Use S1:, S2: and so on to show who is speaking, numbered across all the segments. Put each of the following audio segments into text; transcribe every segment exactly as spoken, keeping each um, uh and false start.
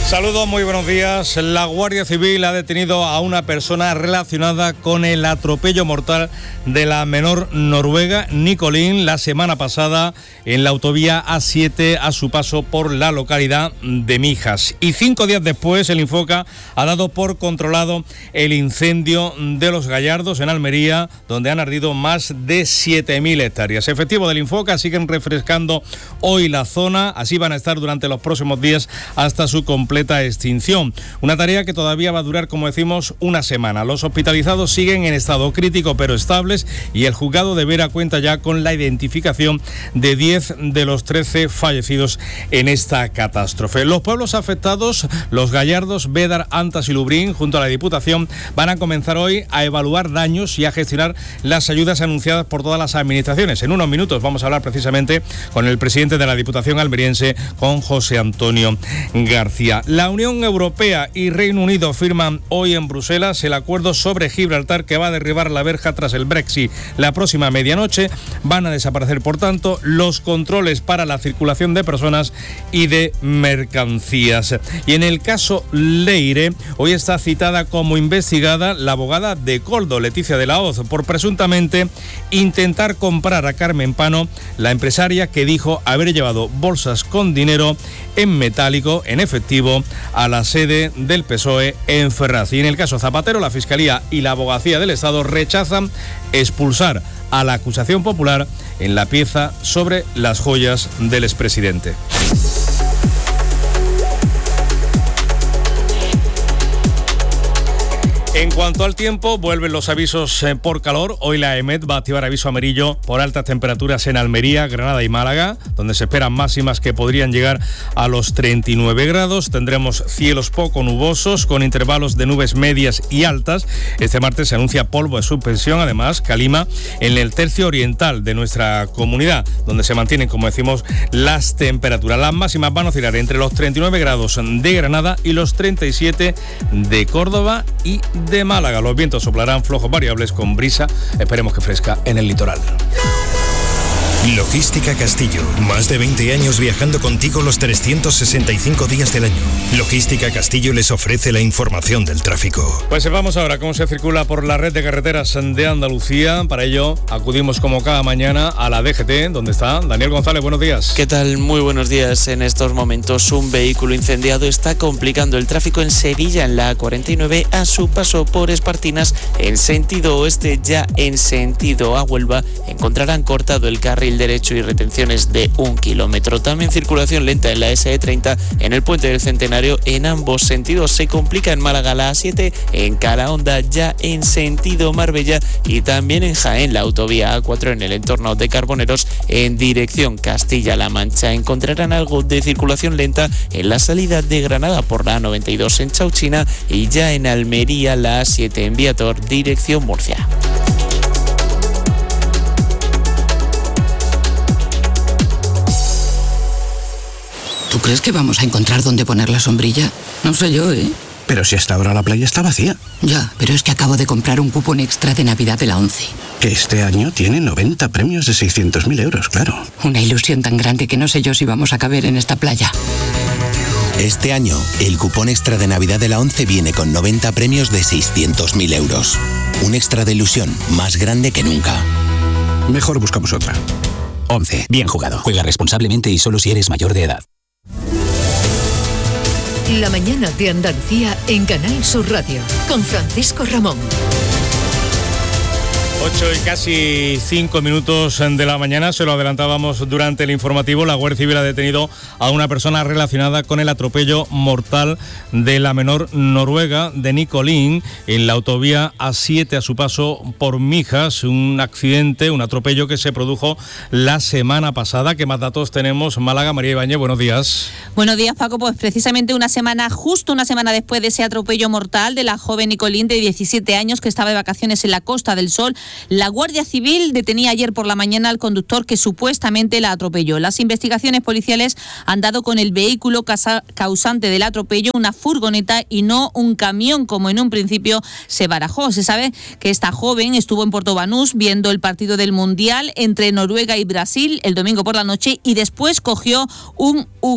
S1: Saludos, muy buenos días. La Guardia Civil ha detenido a una persona relacionada con el atropello mortal de la menor noruega Nicolín la semana pasada en la autovía A siete a su paso por la localidad de Mijas. Y cinco días después el Infoca ha dado por controlado el incendio de Los Gallardos en Almería, donde han ardido más de siete mil hectáreas. Efectivos del Infoca siguen refrescando hoy la zona, así van a estar durante los próximos días hasta su completa extinción. Una tarea que todavía va a durar, como decimos, una semana. Los hospitalizados siguen en estado crítico pero estables y el juzgado de Vera cuenta ya con la identificación de diez de los trece fallecidos en esta catástrofe. Los pueblos afectados, Los Gallardos, Bédar, Antas y Lubrín, junto a la Diputación, van a comenzar hoy a evaluar daños y a gestionar las ayudas anunciadas por todas las administraciones. En unos minutos vamos a hablar precisamente con el presidente de la Diputación almeriense, con José Antonio García. La Unión Europea y Reino Unido firman hoy en Bruselas el acuerdo sobre Gibraltar, que va a derribar la verja tras el Brexit. La próxima medianoche van a desaparecer, por tanto, los controles para la circulación de personas y de mercancías. Y en el caso Leire, hoy está citada como investigada la abogada de Coldo, Leticia de la Hoz, por presuntamente intentar comprar a Carmen Pano, la empresaria que dijo haber llevado bolsas con dinero en metálico, en efectivo, a la sede del P S O E en Ferraz. Y en el caso Zapatero, la Fiscalía y la Abogacía del Estado rechazan expulsar a la acusación popular en la pieza sobre las joyas del expresidente. En cuanto al tiempo, vuelven los avisos eh, por calor. Hoy la EMET va a activar aviso amarillo por altas temperaturas en Almería, Granada y Málaga, donde se esperan máximas que podrían llegar a los treinta y nueve grados. Tendremos cielos poco nubosos con intervalos de nubes medias y altas. Este martes se anuncia polvo de suspensión, además, calima en el tercio oriental de nuestra comunidad, donde se mantienen, como decimos, las temperaturas. Las máximas van a oscilar entre los treinta y nueve grados de Granada y los treinta y siete de Córdoba y de Málaga. Los vientos soplarán flojos variables con brisa, esperemos que fresca, en el litoral.
S2: Logística Castillo, más de veinte años viajando contigo los trescientos sesenta y cinco días del año. Logística Castillo les ofrece la información del tráfico.
S1: Pues vamos ahora cómo se circula por la red de carreteras de Andalucía. Para ello acudimos como cada mañana a la D G T, donde está Daniel González. Buenos días.
S3: ¿Qué tal? Muy buenos días. En estos momentos un vehículo incendiado está complicando el tráfico en Sevilla, en la A cuarenta y nueve, a su paso por Espartinas en sentido oeste. Ya en sentido a Huelva encontrarán cortado el carril derecho y retenciones de un kilómetro. También circulación lenta en la S E treinta en el Puente del Centenario en ambos sentidos. Se complica en Málaga la A siete, en Calahonda ya en sentido Marbella, y también en Jaén la autovía A cuatro en el entorno de Carboneros en dirección Castilla-La Mancha. Encontrarán algo de circulación lenta en la salida de Granada por la A noventa y dos en Chauchina, y ya en Almería la A siete en Viator dirección Murcia.
S4: ¿Tú crees que vamos a encontrar dónde poner la sombrilla? No sé yo, ¿eh?
S5: Pero si hasta ahora la playa está vacía.
S4: Ya, pero es que acabo de comprar un cupón extra de Navidad de la ONCE.
S5: Que este año tiene noventa premios de seiscientos mil euros, claro.
S4: Una ilusión tan grande que no sé yo si vamos a caber en esta playa.
S6: Este año, el cupón extra de Navidad de la ONCE viene con noventa premios de seiscientos mil euros. Un extra de ilusión más grande que nunca.
S5: Mejor buscamos otra.
S7: ONCE. Bien jugado. Juega responsablemente y solo si eres mayor de edad.
S8: La mañana de Andalucía en Canal Sur Radio, con Francisco Ramón.
S1: ocho y casi cinco minutos de la mañana, se lo adelantábamos durante el informativo. La Guardia Civil ha detenido a una persona relacionada con el atropello mortal de la menor noruega de Nicolín en la autovía A siete a su paso por Mijas. Un accidente, un atropello que se produjo la semana pasada. ¿Qué más datos tenemos? Málaga, María Ibáñez, buenos días.
S9: Buenos días, Paco. Pues precisamente una semana, justo una semana después de ese atropello mortal de la joven Nicolín de diecisiete años que estaba de vacaciones en la Costa del Sol, la Guardia Civil detenía ayer por la mañana al conductor que supuestamente la atropelló. Las investigaciones policiales han dado con el vehículo causante del atropello, una furgoneta y no un camión, como en un principio se barajó. Se sabe que esta joven estuvo en Puerto Banús viendo el partido del Mundial entre Noruega y Brasil el domingo por la noche y después cogió un Uber. Fue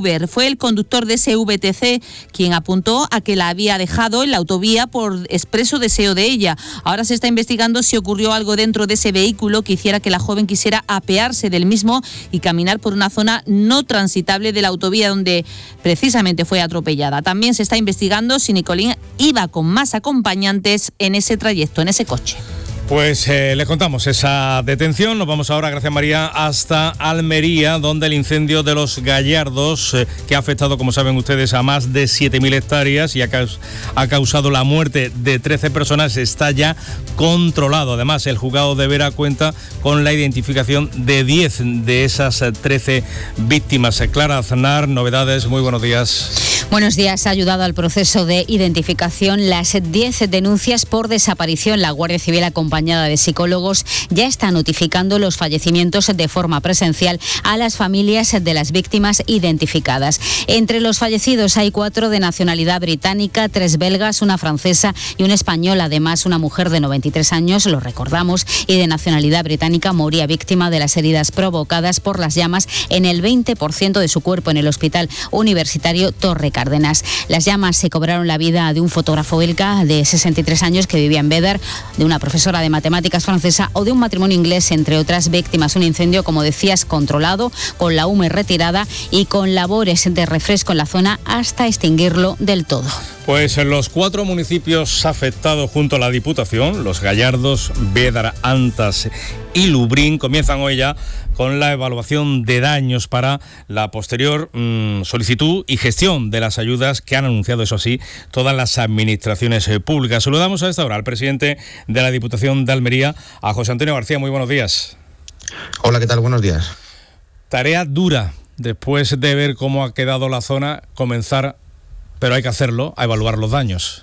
S9: el conductor de ese V T C, quien apuntó a que la había dejado en la autovía por expreso deseo de ella. Ahora se está investigando si ocurrió algo dentro de ese vehículo que hiciera que la joven quisiera apearse del mismo y caminar por una zona no transitable de la autovía donde precisamente fue atropellada. También se está investigando si Nicolín iba con más acompañantes en ese trayecto, en ese coche.
S1: Pues eh, le contamos esa detención. Nos vamos ahora, gracias María, hasta Almería, donde el incendio de los Gallardos, eh, que ha afectado, como saben ustedes, a más de siete mil hectáreas y ha, caus- ha causado la muerte de trece personas, está ya controlado. Además, el juzgado de Vera cuenta con la identificación de diez de esas trece víctimas. Clara Aznar, novedades, muy buenos días.
S10: Buenos días. Ha ayudado al proceso de identificación las diez denuncias por desaparición. La Guardia Civil, acompañada de psicólogos, ya está notificando los fallecimientos de forma presencial a las familias de las víctimas identificadas. Entre los fallecidos hay cuatro de nacionalidad británica, tres belgas, una francesa y una española. Además, una mujer de noventa y tres años, lo recordamos, y de nacionalidad británica moría víctima de las heridas provocadas por las llamas en el veinte por ciento de su cuerpo en el Hospital Universitario Torre Cárdenas. Las llamas se cobraron la vida de un fotógrafo belga de sesenta y tres años que vivía en Béder, de una profesora de matemáticas francesa o de un matrimonio inglés, entre otras víctimas. Un incendio, como decías, controlado, con la hume retirada y con labores de refresco en la zona hasta extinguirlo del todo.
S1: Pues en los cuatro municipios afectados junto a la Diputación, los Gallardos, Bédar, Antas y Lubrién, comienzan hoy ya con la evaluación de daños para la posterior mmm, solicitud y gestión de las ayudas que han anunciado, eso sí, todas las administraciones eh, públicas. Saludamos a esta hora al presidente de la Diputación de Almería, a José Antonio García. Muy buenos días.
S11: Hola, ¿qué tal? Buenos días.
S1: Tarea dura, después de ver cómo ha quedado la zona, comenzar, pero hay que hacerlo, a evaluar los daños.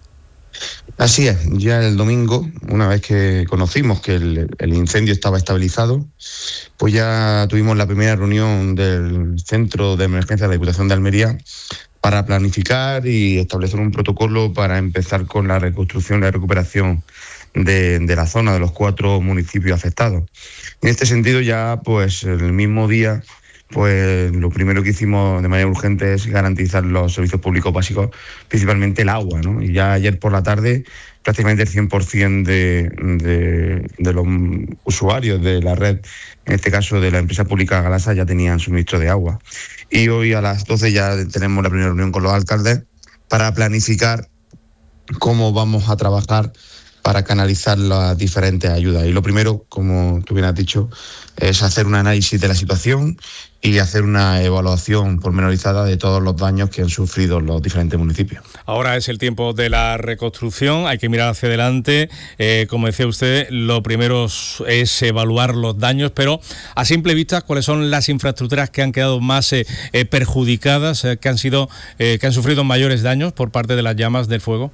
S11: Así es, ya el domingo, una vez que conocimos que el, el incendio estaba estabilizado, pues ya tuvimos la primera reunión del Centro de Emergencia de la Diputación de Almería para planificar y establecer un protocolo para empezar con la reconstrucción y la recuperación de, de la zona, de los cuatro municipios afectados. En este sentido, ya pues el mismo día, pues lo primero que hicimos de manera urgente es garantizar los servicios públicos básicos, principalmente el agua, ¿no? Y ya ayer por la tarde prácticamente el cien por ciento de, de, de los usuarios de la red, en este caso de la empresa pública Galasa, ya tenían suministro de agua. Y hoy a las doce ya tenemos la primera reunión con los alcaldes para planificar cómo vamos a trabajar para canalizar las diferentes ayudas. Y lo primero, como tú bien has dicho, es hacer un análisis de la situación y hacer una evaluación pormenorizada de todos los daños que han sufrido los diferentes municipios.
S1: Ahora es el tiempo de la reconstrucción, hay que mirar hacia adelante. Eh, como decía usted, lo primero es evaluar los daños, pero a simple vista, ¿cuáles son las infraestructuras que han quedado más eh, eh, perjudicadas, eh, que han sido, eh, que han sufrido mayores daños por parte de las llamas del fuego?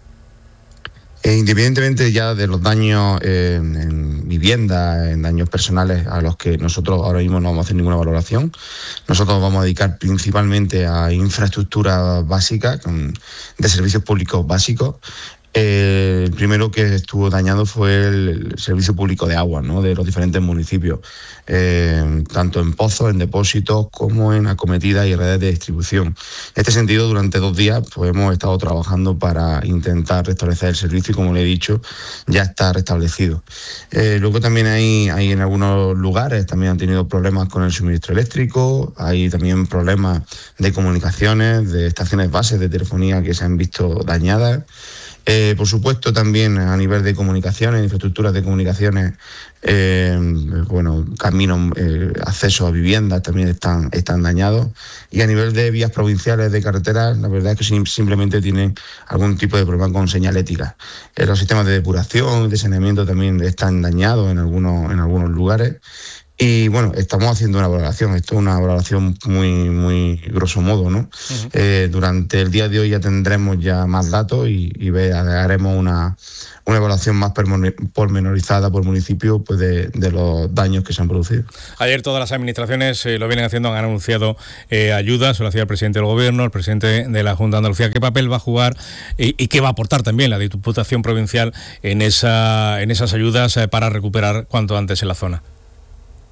S11: Eh, independientemente ya de los daños eh, en vivienda, en daños personales a los que nosotros ahora mismo no vamos a hacer ninguna valoración, nosotros nos vamos a dedicar principalmente a infraestructura básica, con, de servicios públicos básicos. Eh, el primero que estuvo dañado fue el, el servicio público de agua, ¿no?, de los diferentes municipios, eh, tanto en pozos, en depósitos, como en acometidas y redes de distribución. En este sentido, durante dos días pues hemos estado trabajando para intentar restablecer el servicio y, como le he dicho, ya está restablecido. Eh, luego también hay, hay en algunos lugares, también han tenido problemas con el suministro eléctrico, hay también problemas de comunicaciones, de estaciones bases de telefonía que se han visto dañadas. Eh, por supuesto, también a nivel de comunicaciones, infraestructuras de comunicaciones, eh, bueno, caminos, eh, accesos a viviendas también están, están dañados. Y a nivel de vías provinciales de carreteras, la verdad es que sim- simplemente tienen algún tipo de problema con señalética. Eh, los sistemas de depuración, de saneamiento también están dañados en algunos, en algunos lugares. Y bueno, estamos haciendo una valoración, esto es una valoración muy, muy grosso modo, ¿no? Uh-huh. Eh, durante el día de hoy ya tendremos ya más datos y, y ve, haremos una, una evaluación más pormenorizada por municipio, pues de, de los daños que se han producido.
S1: Ayer todas las administraciones eh, lo vienen haciendo, han anunciado eh, ayudas, se lo hacía el presidente del Gobierno, el presidente de la Junta de Andalucía. ¿Qué papel va a jugar y, y qué va a aportar también la Diputación Provincial en, esa, en esas ayudas eh, para recuperar cuanto antes en la zona?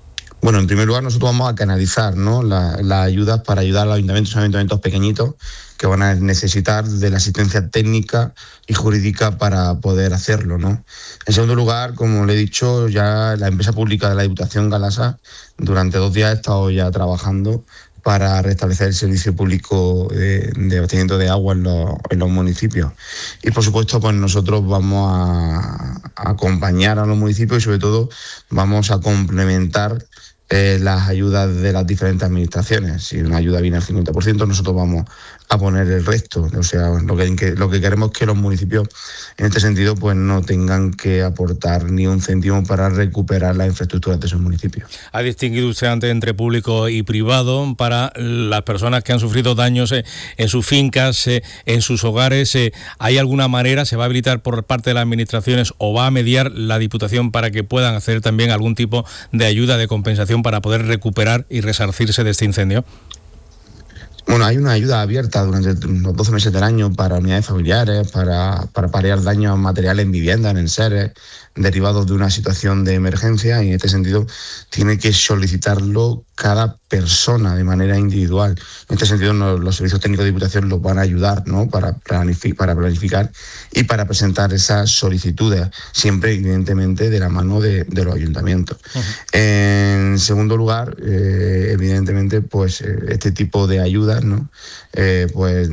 S11: Bueno, en primer lugar nosotros vamos a canalizar, ¿no?, las la ayudas para ayudar a los ayuntamientos, son ayuntamientos pequeñitos que van a necesitar de la asistencia técnica y jurídica para poder hacerlo, ¿no? En segundo lugar, como le he dicho, ya la empresa pública de la Diputación Galasa durante dos días ha estado ya trabajando para restablecer el servicio público de, de abastecimiento de agua en los, en los municipios. Y por supuesto, pues nosotros vamos a, a acompañar a los municipios y sobre todo vamos a complementar eh, las ayudas de las diferentes administraciones. Si una ayuda viene al cincuenta por ciento, nosotros vamos a poner el resto. O sea, lo que, lo que queremos es que los municipios, en este sentido, pues no tengan que aportar ni un céntimo para recuperar las infraestructuras de esos municipios.
S1: Ha distinguido usted antes entre público y privado para las personas que han sufrido daños en sus fincas, en sus hogares. ¿Hay alguna manera, se va a habilitar por parte de las administraciones o va a mediar la Diputación para que puedan hacer también algún tipo de ayuda, de compensación para poder recuperar y resarcirse de este incendio?
S11: Bueno, hay una ayuda abierta durante los doce meses del año para unidades familiares, para, para paliar daños materiales en viviendas, en enseres, derivados de una situación de emergencia, y en este sentido tiene que solicitarlo cada persona de manera individual. En este sentido, no, los servicios técnicos de Diputación los van a ayudar, ¿no?, para, planific- para planificar y para presentar esas solicitudes, siempre evidentemente de la mano de, de los ayuntamientos. Uh-huh. En segundo lugar, eh, evidentemente, pues este tipo de ayudas, ¿no?, eh, pues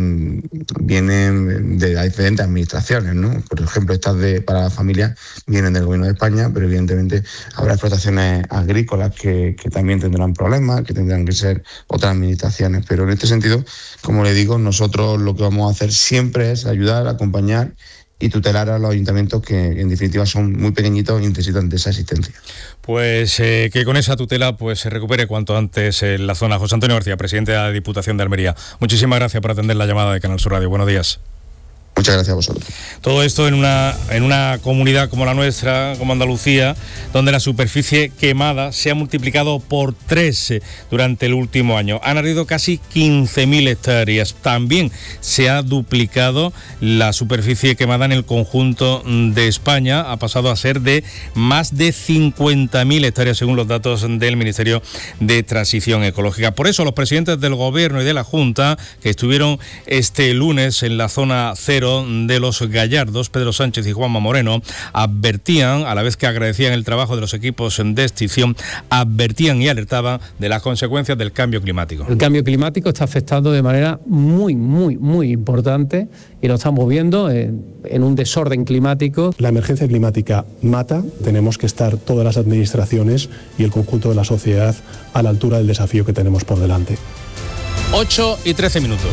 S11: vienen de las diferentes administraciones, ¿no? Por ejemplo, estas de para las familias vienen del Gobierno de España, pero evidentemente habrá explotaciones agrícolas que, que también tendrán problemas, que tendrán que ser otras administraciones. Pero en este sentido, como le digo, nosotros lo que vamos a hacer siempre es ayudar, acompañar y tutelar a los ayuntamientos que en definitiva son muy pequeñitos y necesitan de esa asistencia.
S1: Pues eh, que con esa tutela pues se recupere cuanto antes en la zona. José Antonio García, presidente de la Diputación de Almería. Muchísimas gracias por atender la llamada de Canal Sur Radio. Buenos días.
S11: Muchas gracias a vosotros.
S1: Todo esto en una, en una comunidad como la nuestra, como Andalucía, donde la superficie quemada se ha multiplicado por tres durante el último año. Han ardido casi quince mil hectáreas. También se ha duplicado la superficie quemada en el conjunto de España. Ha pasado a ser de más de cincuenta mil hectáreas, según los datos del Ministerio de Transición Ecológica. Por eso los presidentes del Gobierno y de la Junta, que estuvieron este lunes en la zona cero de los Gallardos, Pedro Sánchez y Juanma Moreno, advertían, a la vez que agradecían el trabajo de los equipos de extinción, advertían y alertaban de las consecuencias del cambio climático.
S12: El cambio climático está afectando de manera muy, muy, muy importante y lo estamos viendo en, en un desorden climático.
S13: La emergencia climática mata, tenemos que estar todas las administraciones y el conjunto de la sociedad a la altura del desafío que tenemos por delante.
S1: ocho y trece minutos.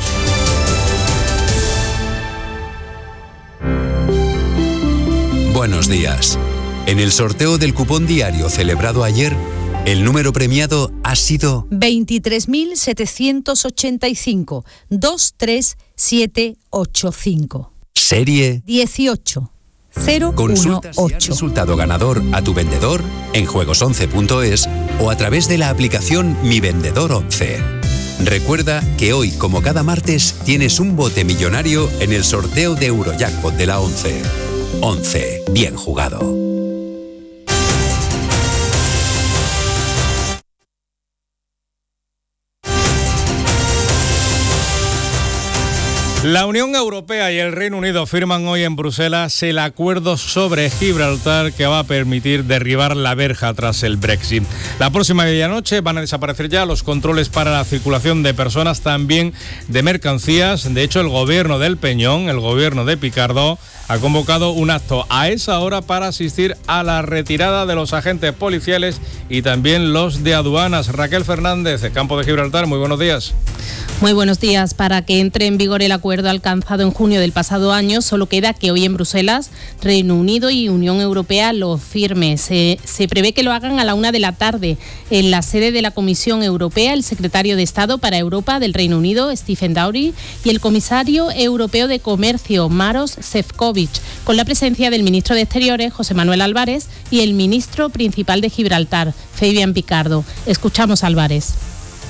S14: Buenos días. En el sorteo del cupón diario celebrado ayer, el número premiado ha sido
S15: veintitrés mil setecientos ochenta y cinco, dos tres siete ocho cinco.
S14: Serie
S15: dieciocho cero uno ocho.
S14: Consulta si has resultado ganador a tu vendedor en juegos once punto es o a través de la aplicación Mi Vendedor once. Recuerda que hoy, como cada martes, tienes un bote millonario en el sorteo de Eurojackpot de la once. once. Bien jugado.
S1: La Unión Europea y el Reino Unido firman hoy en Bruselas el acuerdo sobre Gibraltar que va a permitir derribar la verja tras el Brexit. La próxima medianoche van a desaparecer ya los controles para la circulación de personas, también de mercancías. De hecho, el gobierno del Peñón, el gobierno de Picardo, ha convocado un acto a esa hora para asistir a la retirada de los agentes policiales y también los de aduanas. Raquel Fernández, de Campo de Gibraltar, muy buenos días.
S16: Muy buenos días. Para que entre en vigor el acuerdo alcanzado en junio del pasado año, solo queda que hoy en Bruselas, Reino Unido y Unión Europea lo firme. Se, se prevé que lo hagan a la una de la tarde en la sede de la Comisión Europea, el secretario de Estado para Europa del Reino Unido, Stephen Dowry, y el comisario europeo de Comercio, Maros Šefčovič, con la presencia del ministro de Exteriores, José Manuel Álvarez, y el ministro principal de Gibraltar, Fabian Picardo. Escuchamos a Álvarez.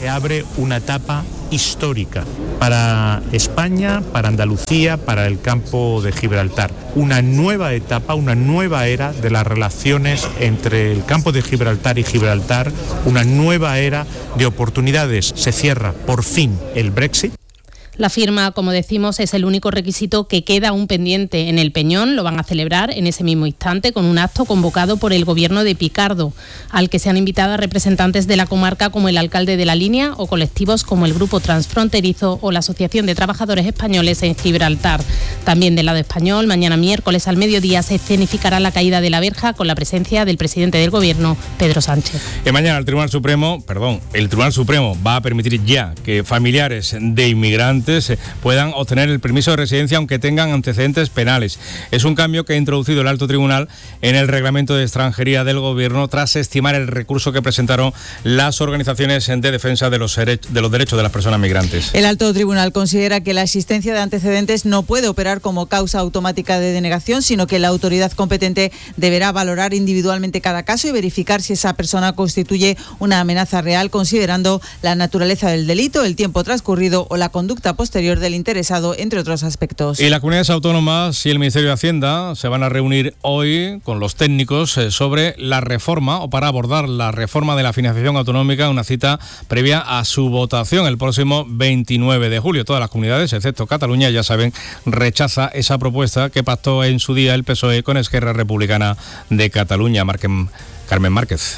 S17: Se abre una etapa histórica para España, para Andalucía, para el campo de Gibraltar. Una nueva etapa, una nueva era de las relaciones entre el campo de Gibraltar y Gibraltar, una nueva era de oportunidades. Se cierra por fin el Brexit.
S16: La firma, como decimos, es el único requisito que queda aún pendiente. En el Peñón lo van a celebrar en ese mismo instante con un acto convocado por el gobierno de Picardo, al que se han invitado a representantes de la comarca como el alcalde de La Línea o colectivos como el Grupo Transfronterizo o la Asociación de Trabajadores Españoles en Gibraltar. También del lado español, mañana miércoles al mediodía se escenificará la caída de la verja con la presencia del presidente del gobierno, Pedro Sánchez.
S1: Y mañana el Tribunal Supremo, perdón, el Tribunal Supremo va a permitir ya que familiares de inmigrantes puedan obtener el permiso de residencia aunque tengan antecedentes penales. Es un cambio que ha introducido el Alto Tribunal en el Reglamento de Extranjería del Gobierno tras estimar el recurso que presentaron las organizaciones de defensa de los, de los derechos de las personas migrantes.
S18: El Alto Tribunal considera que la existencia de antecedentes no puede operar como causa automática de denegación, sino que la autoridad competente deberá valorar individualmente cada caso y verificar si esa persona constituye una amenaza real, considerando la naturaleza del delito, el tiempo transcurrido o la conducta posterior del interesado, entre otros aspectos.
S1: Y las comunidades autónomas y el Ministerio de Hacienda se van a reunir hoy con los técnicos sobre la reforma o para abordar la reforma de la financiación autonómica, una cita previa a su votación el próximo veintinueve de julio. Todas las comunidades, excepto Cataluña, ya saben, rechaza esa propuesta que pactó en su día el P S O E con Esquerra Republicana de Cataluña. Marquen, Carmen Márquez.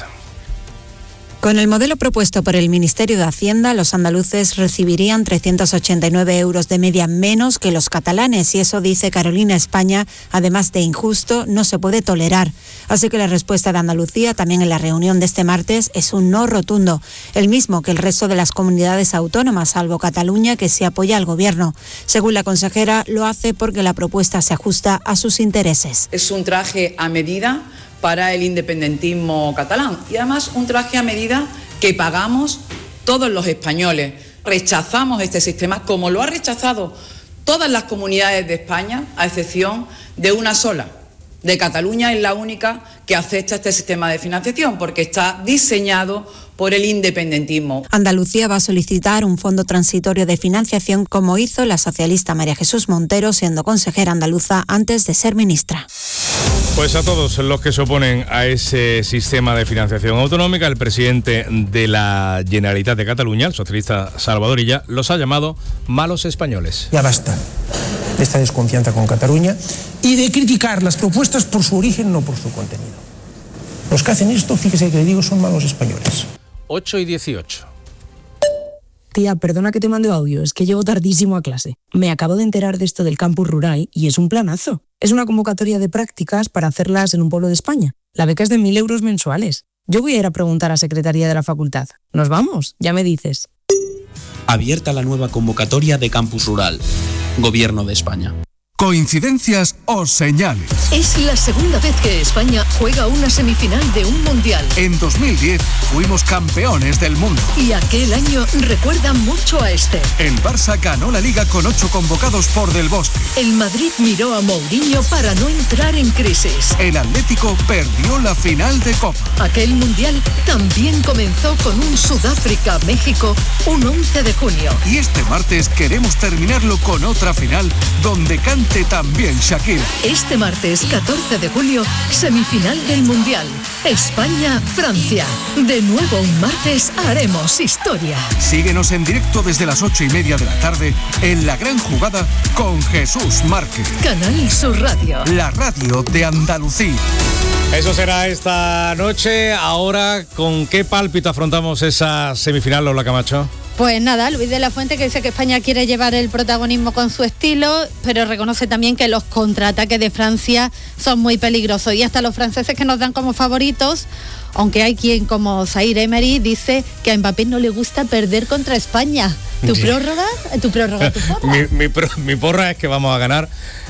S19: Con el modelo propuesto por el Ministerio de Hacienda, los andaluces recibirían trescientos ochenta y nueve euros de media menos que los catalanes y eso, dice Carolina España, además de injusto, no se puede tolerar. Así que la respuesta de Andalucía, también en la reunión de este martes, es un no rotundo, el mismo que el resto de las comunidades autónomas, salvo Cataluña, que se apoya al Gobierno. Según la consejera, lo hace porque la propuesta se ajusta a sus intereses.
S20: Es un traje a medida para el independentismo catalán y además un traje a medida que pagamos todos los españoles. Rechazamos este sistema como lo ha rechazado todas las comunidades de España, a excepción de una sola. De Cataluña es la única que acepta este sistema de financiación porque está diseñado por el independentismo.
S19: Andalucía va a solicitar un fondo transitorio de financiación como hizo la socialista María Jesús Montero siendo consejera andaluza antes de ser ministra.
S1: Pues a todos los que se oponen a ese sistema de financiación autonómica, el presidente de la Generalitat de Cataluña, el socialista Salvador Illa, los ha llamado malos españoles.
S21: Ya basta de esta desconfianza con Cataluña y de criticar las propuestas por su origen, no por su contenido. Los que hacen esto, fíjese que le digo, son malos españoles.
S1: ocho y dieciocho.
S22: Tía, perdona que te mande audio, es que llego tardísimo a clase. Me acabo de enterar de esto del campus rural y es un planazo. Es una convocatoria de prácticas para hacerlas en un pueblo de España. La beca es de mil euros mensuales. Yo voy a ir a preguntar a Secretaría de la Facultad. ¿Nos vamos? Ya me dices.
S23: Abierta la nueva convocatoria de campus rural. Gobierno de España.
S24: ¿Coincidencias o señales?
S8: Es la segunda vez que España juega una semifinal de un mundial.
S24: En dos mil diez fuimos campeones del mundo.
S8: Y aquel año recuerda mucho a este.
S24: El Barça ganó la Liga con ocho convocados por Del Bosque.
S8: El Madrid miró a Mourinho para no entrar en crisis.
S24: El Atlético perdió la final de Copa.
S8: Aquel mundial también comenzó con un Sudáfrica-México un once de junio.
S24: Y este martes queremos terminarlo con otra final donde canta también Shakira.
S8: Este martes catorce de julio, semifinal del Mundial. España-Francia. De nuevo un martes haremos historia.
S24: Síguenos en directo desde las ocho y media de la tarde en La Gran Jugada con Jesús Márquez.
S8: Canal Sur Radio.
S24: La radio de Andalucía.
S1: Eso será esta noche. Ahora, ¿con qué pálpito afrontamos esa semifinal, Lola Camacho?
S25: Pues nada, Luis de la Fuente, que dice que España quiere llevar el protagonismo con su estilo, pero reconoce también que los contraataques de Francia son muy peligrosos y hasta los franceses que nos dan como favoritos, aunque hay quien como Zaire Emery dice que a Mbappé no le gusta perder contra España. ¿Tu prórroga? ¿Tu prórroga? ¿Tu porra?
S1: mi, mi, mi porra es que vamos a ganar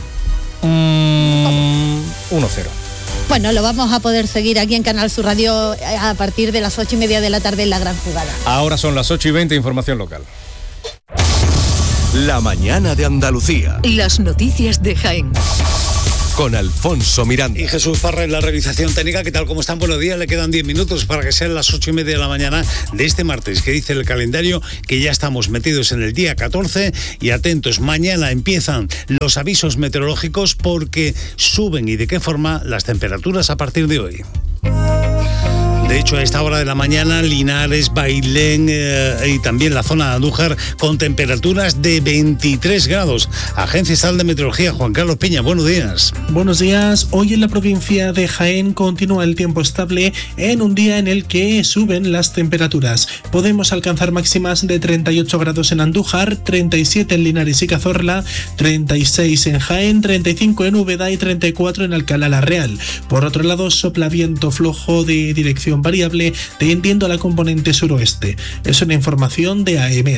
S1: um, uno cero.
S25: Bueno, lo vamos a poder seguir aquí en Canal Sur Radio a partir de las ocho y media de la tarde en La Gran Jugada.
S1: Ahora son las ocho y veinte, información local.
S24: La mañana de Andalucía.
S8: Las noticias de Jaén.
S2: con Alfonso Miranda.
S3: Y Jesús Parra en la realización técnica. ¿Qué tal? ¿Cómo están? Buenos días. Le quedan diez minutos para que sean las ocho y media de la mañana de este martes, que dice el calendario que ya estamos metidos en el día catorce y atentos, mañana empiezan los avisos meteorológicos porque suben y de qué forma las temperaturas a partir de hoy. De hecho, a esta hora de la mañana, Linares, Bailén eh, y también la zona de Andújar con temperaturas de veintitrés grados. Agencia Estatal de Meteorología, Juan Carlos Piña, buenos días.
S21: Buenos días. Hoy en la provincia de Jaén continúa el tiempo estable en un día en el que suben las temperaturas. Podemos alcanzar máximas de treinta y ocho grados en Andújar, treinta y siete en Linares y Cazorla, treinta y seis en Jaén, treinta y cinco en Úbeda y treinta y cuatro en Alcalá la Real. Por otro lado, sopla viento flojo de dirección variable tendiendo a la componente suroeste. Es una información de AEMET.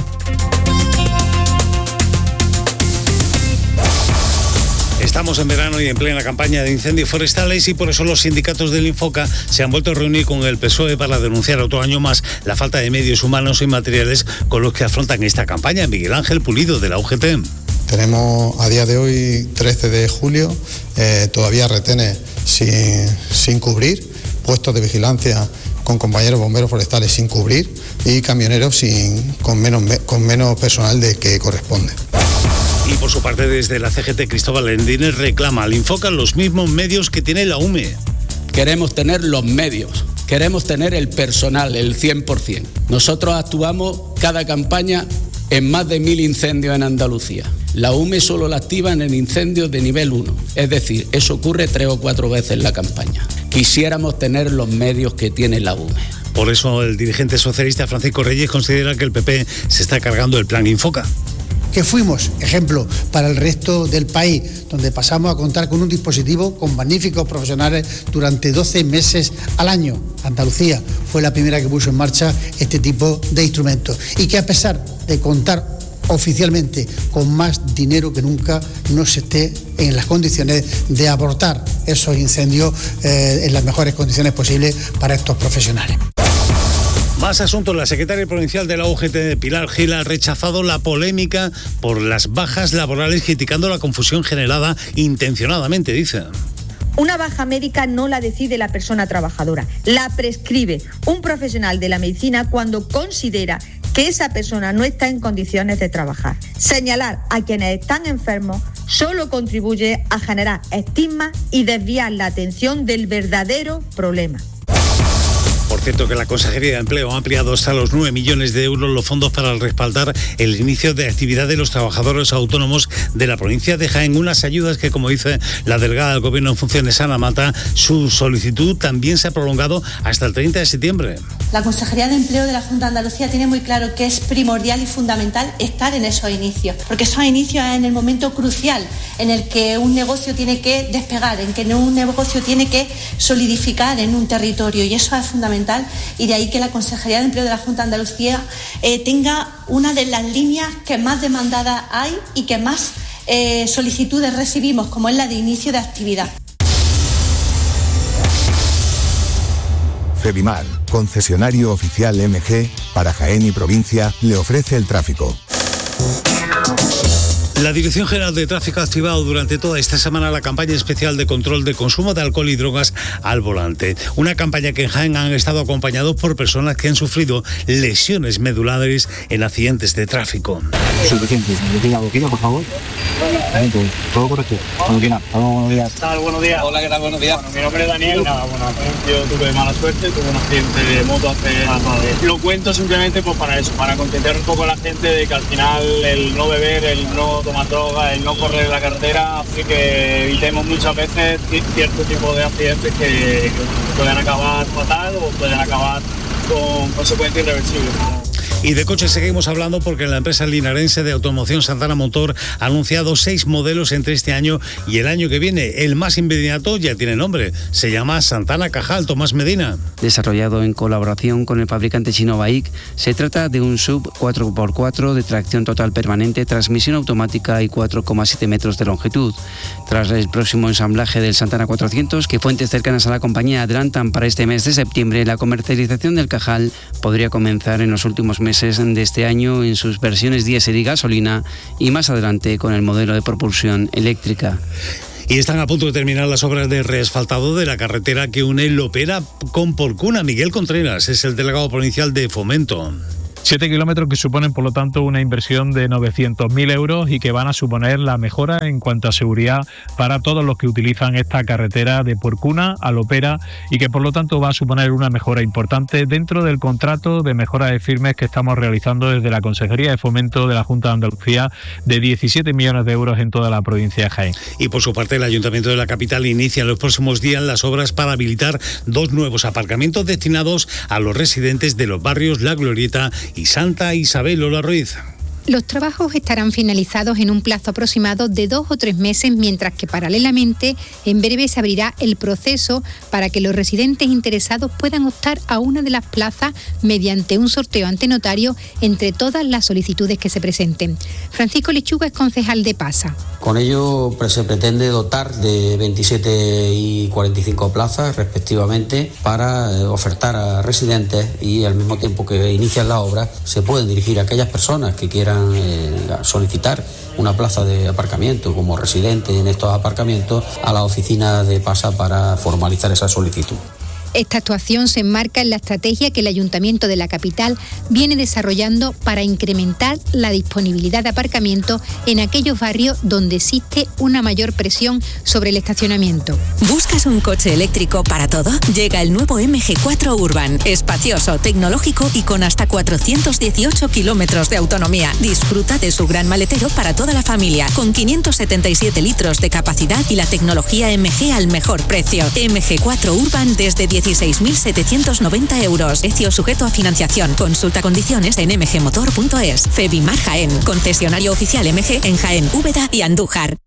S3: Estamos en verano y en plena campaña de incendios forestales y por eso los sindicatos del Infoca se han vuelto a reunir con el P S O E para denunciar otro año más la falta de medios humanos y materiales con los que afrontan esta campaña. Miguel Ángel Pulido, de la U G T.
S4: Tenemos a día de hoy, trece de julio, eh, todavía retenes sin, sin cubrir, puestos de vigilancia con compañeros bomberos forestales sin cubrir y camioneros sin, con, menos, con menos personal de que corresponde.
S3: Y por su parte, desde la C G T, Cristóbal Endines reclama al Infoca los mismos medios que tiene la U M E.
S5: Queremos tener los medios, queremos tener el personal, el cien por ciento. Nosotros actuamos cada campaña en más de mil incendios en Andalucía. La U M E solo la activan en incendios de nivel uno, es decir, eso ocurre tres o cuatro veces en la campaña. Quisiéramos tener los medios que tiene la U M E.
S3: Por eso el dirigente socialista Francisco Reyes considera que el P P se está cargando el plan Infoca.
S6: Que fuimos ejemplo para el resto del país, donde pasamos a contar con un dispositivo con magníficos profesionales durante doce meses al año. Andalucía fue la primera que puso en marcha este tipo de instrumentos y que a pesar de contar oficialmente con más dinero que nunca, no se esté en las condiciones de abortar esos incendios eh, en las mejores condiciones posibles para estos profesionales.
S3: Más asuntos. La secretaria provincial de la U G T, Pilar Gil, ha rechazado la polémica por las bajas laborales, criticando la confusión generada intencionadamente, dice.
S26: Una baja médica no la decide la persona trabajadora, la prescribe un profesional de la medicina cuando considera que esa persona no está en condiciones de trabajar. Señalar a quienes están enfermos solo contribuye a generar estigma y desviar la atención del verdadero problema.
S3: Por cierto, que la Consejería de Empleo ha ampliado hasta los nueve millones de euros los fondos para respaldar el inicio de actividad de los trabajadores autónomos de la provincia de Jaén. Unas ayudas que, como dice la delegada del Gobierno en funciones, Ana Mata, su solicitud también se ha prolongado hasta el treinta de septiembre.
S27: La Consejería de Empleo de la Junta de Andalucía tiene muy claro que es primordial y fundamental estar en esos inicios, porque esos inicios es en el momento crucial en el que un negocio tiene que despegar, en que un negocio tiene que solidificar en un territorio, y eso es fundamental. Y de ahí que la Consejería de Empleo de la Junta de Andalucía eh, tenga una de las líneas que más demandadas hay y que más eh, solicitudes recibimos, como es la de inicio de actividad.
S28: Febimar, concesionario oficial M G para Jaén y provincia, le ofrece el tráfico.
S3: La Dirección General de Tráfico ha activado durante toda esta semana la campaña especial de control de consumo de alcohol y drogas al volante. Una campaña que en Jaén han estado acompañados por personas que han sufrido lesiones medulares en accidentes de tráfico.
S29: Suficiente. ¿Tiene algo, por favor? Todo correcto. Buenos días. Buenos días. Buenos días. Hola, ¿qué tal? Buenos días. Bueno, mi nombre es Daniel. Nada, bueno, yo tuve mala suerte, tuve un accidente de moto hace... Lo cuento simplemente pues para eso, para contentar un poco a la gente de que al final el no beber, el no tomar droga, el no correr en la carretera, así que evitemos muchas veces cierto tipo de accidentes que, que pueden acabar fatal o pueden acabar con consecuencias irreversibles.
S3: Y de coches seguimos hablando porque la empresa linarense de automoción Santana Motor ha anunciado seis modelos entre este año y el año que viene. El más inmediato ya tiene nombre, se llama Santana Cajal. Tomás Medina.
S30: Desarrollado en colaboración con el fabricante chino Baic, se trata de un sub cuatro por cuatro de tracción total permanente, transmisión automática y cuatro coma siete metros de longitud. Tras el próximo ensamblaje del Santana cuatrocientos, que fuentes cercanas a la compañía adelantan para este mes de septiembre, la comercialización del Cajal podría comenzar en los últimos meses de este año en sus versiones diésel y gasolina y más adelante con el modelo de propulsión eléctrica.
S3: Y están a punto de terminar las obras de reasfaltado de la carretera que une Lopera con Porcuna. Miguel Contreras es el delegado provincial de Fomento.
S2: Siete kilómetros que suponen, por lo tanto, una inversión de novecientos mil euros y que van a suponer la mejora en cuanto a seguridad para todos los que utilizan esta carretera de Porcuna a Lopera y que, por lo tanto, va a suponer una mejora importante dentro del contrato de mejoras de firmes que estamos realizando desde la Consejería de Fomento de la Junta de Andalucía de diecisiete millones de euros en toda la provincia de Jaén.
S3: Y, por su parte, el Ayuntamiento de la capital inicia en los próximos días las obras para habilitar dos nuevos aparcamientos destinados a los residentes de los barrios La Glorieta y Santa Isabel. Lola Ruiz.
S7: Los trabajos estarán finalizados en un plazo aproximado de dos o tres meses, mientras que paralelamente en breve se abrirá el proceso para que los residentes interesados puedan optar a una de las plazas mediante un sorteo ante notario entre todas las solicitudes que se presenten. Francisco Lechuga es concejal de Pasa.
S9: Con ello pues, se pretende dotar de veintisiete y cuarenta y cinco plazas respectivamente para eh, ofertar a residentes y al mismo tiempo que inician la obra se pueden dirigir a aquellas personas que quieran Eh, solicitar una plaza de aparcamiento como residente en estos aparcamientos a la oficina de Pasa para formalizar esa solicitud.
S7: Esta actuación se enmarca en la estrategia que el Ayuntamiento de la capital viene desarrollando para incrementar la disponibilidad de aparcamiento en aquellos barrios donde existe una mayor presión sobre el estacionamiento.
S10: ¿Buscas un coche eléctrico para todo? Llega el nuevo eme ge cuatro Urban, espacioso, tecnológico y con hasta cuatrocientos dieciocho kilómetros de autonomía. Disfruta de su gran maletero para toda la familia, con quinientos setenta y siete litros de capacidad y la tecnología eme ge al mejor precio. eme ge cuatro Urban desde dieciséis mil setecientos noventa euros. Precio sujeto a financiación. Consulta condiciones en eme ge motor punto es. Febimar Jaén, concesionario oficial eme ge en Jaén, Úbeda y Andújar.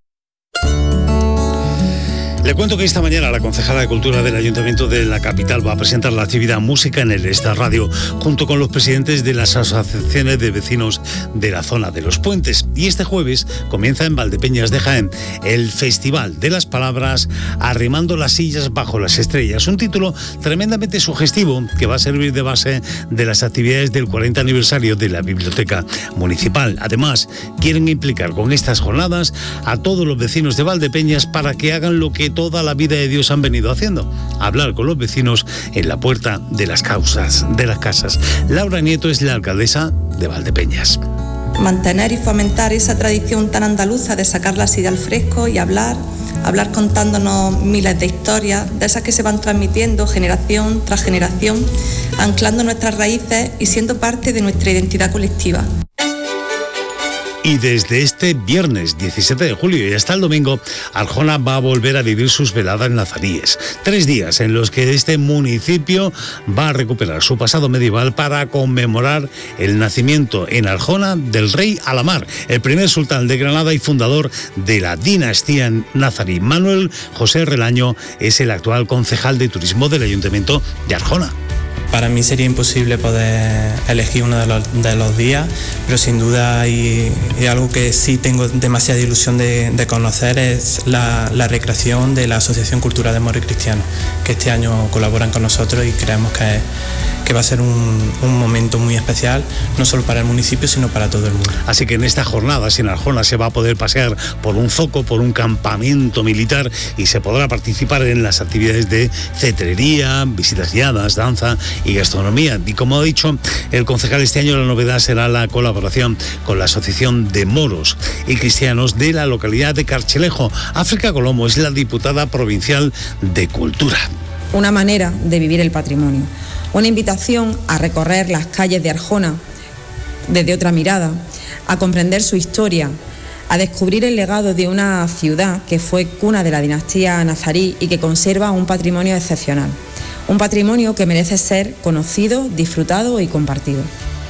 S3: Le cuento que esta mañana la concejala de Cultura del Ayuntamiento de la capital va a presentar la actividad Música en el Esta Radio junto con los presidentes de las asociaciones de vecinos de la zona de los Puentes. Y este jueves comienza en Valdepeñas de Jaén el Festival de las Palabras Arrimando las sillas bajo las estrellas, un título tremendamente sugestivo que va a servir de base de las actividades del cuarenta aniversario de la Biblioteca Municipal. Además, quieren implicar con estas jornadas a todos los vecinos de Valdepeñas para que hagan lo que toda la vida de Dios han venido haciendo, hablar con los vecinos en la puerta de las causas, de las casas. Laura Nieto es la alcaldesa de Valdepeñas.
S11: Mantener y fomentar esa tradición tan andaluza de sacar la silla al fresco y hablar, hablar contándonos miles de historias, de esas que se van transmitiendo generación tras generación, anclando nuestras raíces y siendo parte de nuestra identidad colectiva.
S3: Y desde este viernes diecisiete de julio y hasta el domingo, Arjona va a volver a vivir sus veladas nazaríes. Tres días en los que este municipio va a recuperar su pasado medieval para conmemorar el nacimiento en Arjona del rey Alamar, el primer sultán de Granada y fundador de la dinastía nazarí. Manuel José Relaño es el actual concejal de turismo del Ayuntamiento de Arjona.
S12: Para mí sería imposible poder elegir uno de los, de los días, pero sin duda hay, hay algo que sí tengo demasiada ilusión de, de conocer, es la, la recreación de la Asociación Cultural de Moro y Cristiano, que este año colaboran con nosotros y creemos que, que va a ser un, un momento muy especial, no solo para el municipio, sino para todo el mundo.
S3: Así que en esta jornada en Arjona se va a poder pasear por un zoco, por un campamento militar y se podrá participar en las actividades de cetrería, visitas guiadas, danza y gastronomía. Y como ha dicho el concejal, este año la novedad será la colaboración con la Asociación de Moros y Cristianos de la localidad de Carchelejo. África Colomo es la diputada provincial de Cultura.
S13: Una manera de vivir el patrimonio, una invitación a recorrer las calles de Arjona desde otra mirada, a comprender su historia, a descubrir el legado de una ciudad que fue cuna de la dinastía nazarí y que conserva un patrimonio excepcional. Un patrimonio que merece ser conocido, disfrutado y compartido.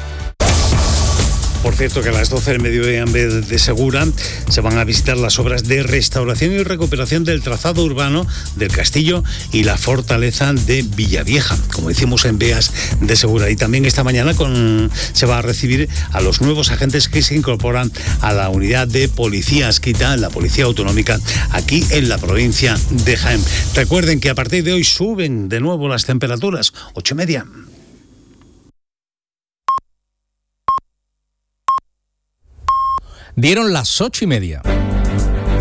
S3: Por cierto, que a las doce del mediodía en vez de Segura se van a visitar las obras de restauración y recuperación del trazado urbano del castillo y la fortaleza de Villavieja, como decimos en Beas de Segura. Y también esta mañana con, se va a recibir a los nuevos agentes que se incorporan a la unidad de policía adscrita, la Policía Autonómica, aquí en la provincia de Jaén. Recuerden que a partir de hoy suben de nuevo las temperaturas, ocho y media.
S1: Dieron las ocho y media.